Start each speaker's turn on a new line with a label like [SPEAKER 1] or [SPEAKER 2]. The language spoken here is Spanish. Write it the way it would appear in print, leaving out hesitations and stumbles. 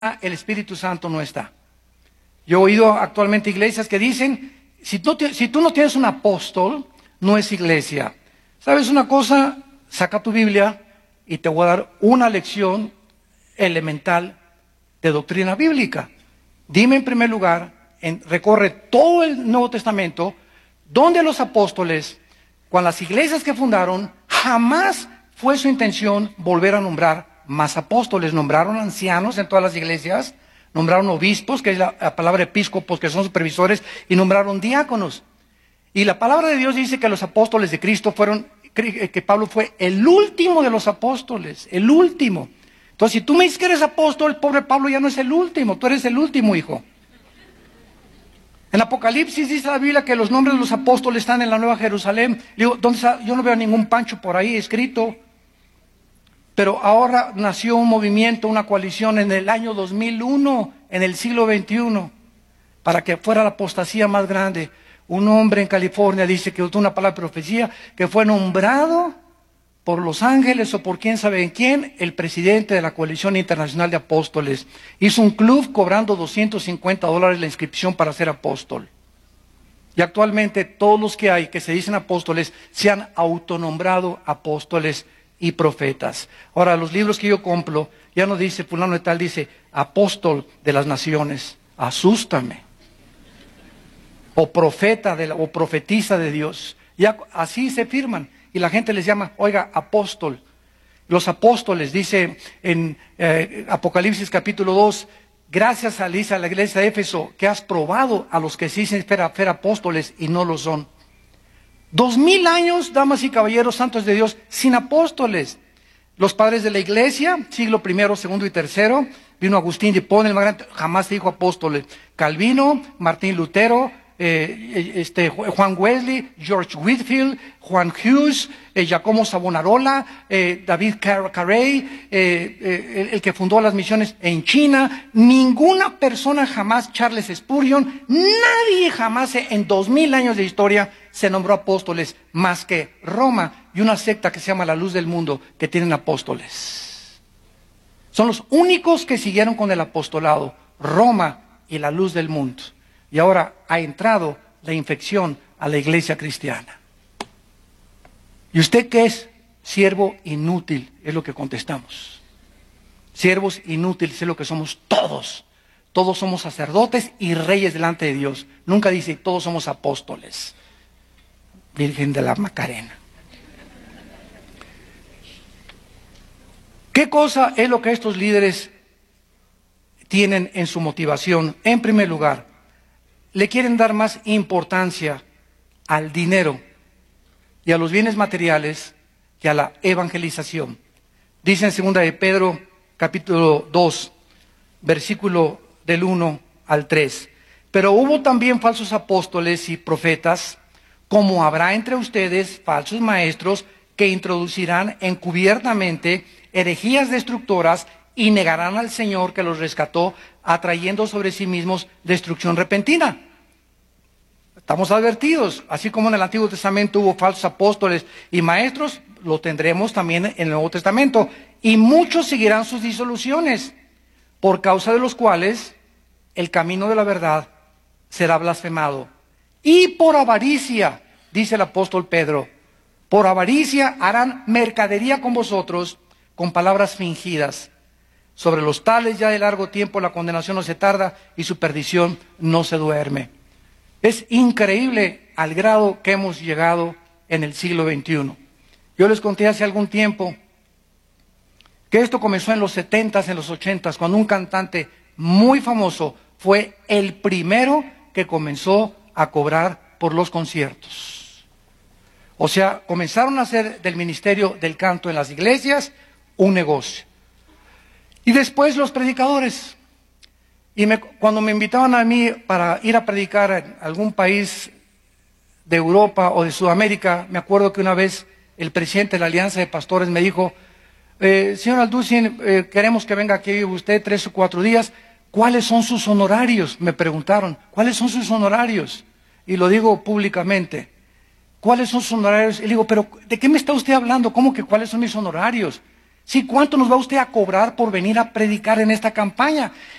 [SPEAKER 1] el Espíritu Santo no está. Yo he oído actualmente iglesias que dicen, si tú no tienes un apóstol, no es iglesia. ¿Sabes una cosa? Saca tu Biblia y te voy a dar una lección elemental de doctrina bíblica. Dime en primer lugar, recorre todo el Nuevo Testamento, donde los apóstoles, con las iglesias que fundaron, jamás fue su intención volver a nombrar más apóstoles. Nombraron ancianos en todas las iglesias, nombraron obispos, que es la palabra episcopos, que son supervisores, y nombraron diáconos. Y la palabra de Dios dice que los apóstoles de Cristo que Pablo fue el último de los apóstoles, el último. Entonces, si tú me dices que eres apóstol, el pobre Pablo ya no es el último, tú eres el último, hijo. En Apocalipsis dice la Biblia que los nombres de los apóstoles están en la Nueva Jerusalén. Digo, ¿dónde está? Yo no veo ningún Pancho por ahí escrito. Pero ahora nació un movimiento, una coalición en el año 2001, en el siglo XXI, para que fuera la apostasía más grande. Un hombre en California dice que usó una palabra de profecía, que fue nombrado por los ángeles o por quién sabe en quién, el presidente de la Coalición Internacional de Apóstoles. Hizo un club cobrando $250 la inscripción para ser apóstol. Y actualmente todos los que hay que se dicen apóstoles se han autonombrado apóstoles y profetas. Ahora, los libros que yo compro, ya no dice fulano de tal, dice apóstol de las naciones. Asústame. O profeta o profetisa de Dios. Ya así se firman. Y la gente les llama, oiga, apóstol. Los apóstoles, dice en Apocalipsis capítulo 2, gracias a la iglesia de Éfeso, que has probado a los que se dicen ser apóstoles y no lo son. 2000 años, damas y caballeros santos de Dios, sin apóstoles. Los padres de la iglesia, siglo I, segundo y tercero, vino Agustín de Hipona, el más grande, jamás se dijo apóstoles. Calvino, Martín Lutero, Juan Wesley, George Whitefield, Juan Hughes, Giacomo Savonarola, David Carey, el que fundó las misiones en China. Ninguna persona jamás, Charles Spurgeon, nadie jamás en 2000 años de historia se nombró apóstoles más que Roma y una secta que se llama la Luz del Mundo, que tienen apóstoles. Son los únicos que siguieron con el apostolado, Roma y la Luz del Mundo. Y ahora ha entrado la infección a la iglesia cristiana. ¿Y usted qué es? Siervo inútil, es lo que contestamos. Siervos inútiles es lo que somos todos. Todos somos sacerdotes y reyes delante de Dios. Nunca dice todos somos apóstoles. Virgen de la Macarena. ¿Qué cosa es lo que estos líderes tienen en su motivación? En primer lugar, le quieren dar más importancia al dinero y a los bienes materiales que a la evangelización. Dice en 2 de Pedro, capítulo 2, versículo del 1 al 3. Pero hubo también falsos apóstoles y profetas, como habrá entre ustedes falsos maestros que introducirán encubiertamente herejías destructoras y negarán al Señor que los rescató, atrayendo sobre sí mismos destrucción repentina. Estamos advertidos, así como en el Antiguo Testamento hubo falsos apóstoles y maestros, lo tendremos también en el Nuevo Testamento. Y muchos seguirán sus disoluciones, por causa de los cuales el camino de la verdad será blasfemado. Y por avaricia, dice el apóstol Pedro, por avaricia harán mercadería con vosotros con palabras fingidas. Sobre los tales ya de largo tiempo la condenación no se tarda y su perdición no se duerme. Es increíble al grado que hemos llegado en el siglo XXI. Yo les conté hace algún tiempo que esto comenzó en los 70s, en los 80s, cuando un cantante muy famoso fue el primero que comenzó a cobrar por los conciertos. O sea, comenzaron a hacer del ministerio del canto en las iglesias un negocio. Y después los predicadores. Y cuando me invitaban a mí para ir a predicar en algún país de Europa o de Sudamérica, me acuerdo que una vez el presidente de la Alianza de Pastores me dijo, señor Alducin, queremos que venga aquí usted 3 o 4 días. ¿Cuáles son sus honorarios? Me preguntaron, ¿cuáles son sus honorarios? Y lo digo públicamente. ¿Cuáles son sus honorarios? Y le digo, pero ¿de qué me está usted hablando? ¿Cómo que cuáles son mis honorarios? Sí, ¿cuánto nos va usted a cobrar por venir a predicar en esta campaña?